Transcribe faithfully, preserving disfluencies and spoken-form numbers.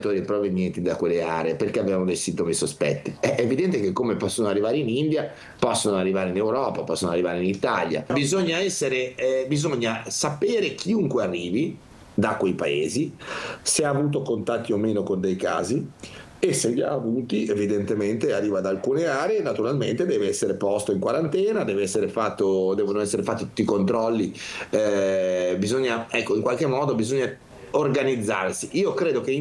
provenienti da quelle aree perché avevano dei sintomi sospetti. È evidente che come possono arrivare in India, possono arrivare in Europa, possono arrivare in Italia. Bisogna essere, eh, bisogna sapere chiunque arrivi da quei paesi, se ha avuto contatti o meno con dei casi, e se li ha avuti evidentemente arriva da alcune aree, naturalmente deve essere posto in quarantena, deve essere fatto, devono essere fatti tutti i controlli, eh, bisogna, ecco, in qualche modo bisogna organizzarsi. Io credo che